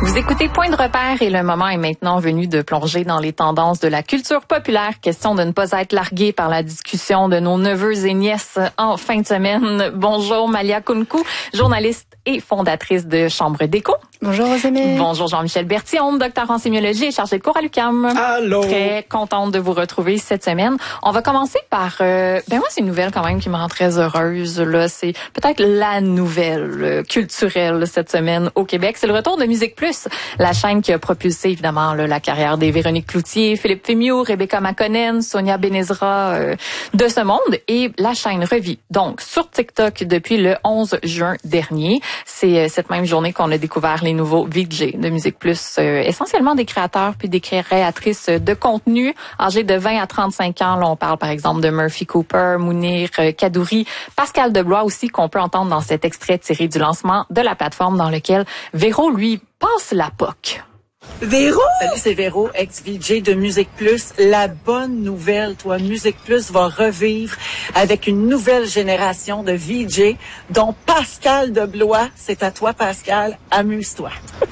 Vous écoutez Point de repère et le moment est maintenant venu de plonger dans les tendances de la culture populaire. Question de ne pas être largué par la discussion de nos neveux et nièces en fin de semaine. Bonjour Malia Kounkou, journaliste et fondatrice de Chambre d'écho. Bonjour Rosémie. Bonjour Jean-Michel Bertillon, docteur en sémiologie et chargé de cours à l'UQAM. Allô. Très contente de vous retrouver cette semaine. On va commencer par, moi c'est une nouvelle quand même qui me rend très heureuse. Là, c'est peut-être la nouvelle culturelle cette semaine au Québec. C'est le retour de Musique Plus, la chaîne qui a propulsé évidemment la carrière des Véronique Cloutier, Philippe Fémieux, Rebecca McConnell, Sonia Benezra de ce monde. Et la chaîne revit donc sur TikTok depuis le 11 juin dernier. C'est cette même journée qu'on a découvert les nouveaux VJ de Musique Plus, essentiellement des créateurs puis des créatrices de contenu âgés de 20 à 35 ans. Là, on parle par exemple de Murphy Cooper, Mounir Kadouri, Pascal Deblois aussi, qu'on peut entendre dans cet extrait tiré du lancement de la plateforme dans lequel Véro, lui, passe la POC. Véro! Salut, c'est Véro, ex-VJ de Musique Plus. La bonne nouvelle, toi, Musique Plus va revivre avec une nouvelle génération de VJ, dont Pascal Deblois. C'est à toi, Pascal. Amuse-toi.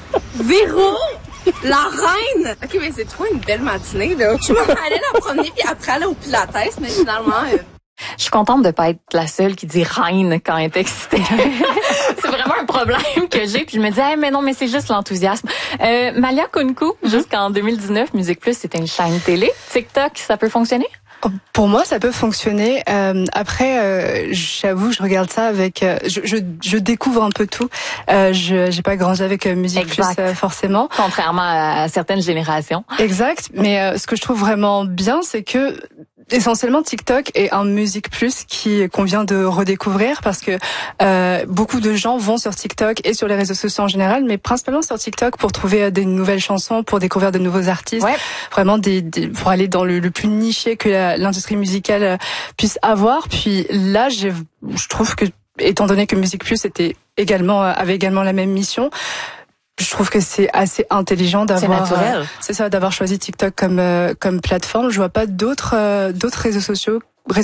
Véro! La reine! OK, mais c'est trop une belle matinée, là. Je m'en allais la promener, puis après aller au Pilates, mais finalement... Je suis contente de pas être la seule qui dit reine quand elle est excitée. C'est vraiment un problème que j'ai. Puis je me dis, mais non, mais c'est juste l'enthousiasme. Malia Kounkou, jusqu'en 2019, Musique Plus, c'était une chaîne télé. TikTok, ça peut fonctionner? Pour moi, ça peut fonctionner. Après, j'avoue, je regarde ça avec, je découvre un peu tout. J'ai pas grandi avec Musique Plus forcément. Contrairement à certaines générations. Exact. Mais ce que je trouve vraiment bien, c'est que essentiellement TikTok est un Musique Plus qu'on vient de redécouvrir parce que beaucoup de gens vont sur TikTok et sur les réseaux sociaux en général, mais principalement sur TikTok pour trouver des nouvelles chansons, pour découvrir de nouveaux artistes, vraiment pour aller dans le plus niché que l'industrie musicale puisse avoir. Puis là, je trouve que, étant donné que Musique Plus avait également la même mission, je trouve que c'est assez intelligent d'avoir choisi TikTok comme plateforme. Je vois pas d'autres réseaux sociaux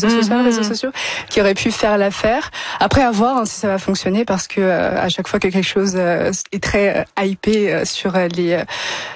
qui auraient pu faire l'affaire. Après, à voir si ça va fonctionner, parce que à chaque fois que quelque chose est très hypé sur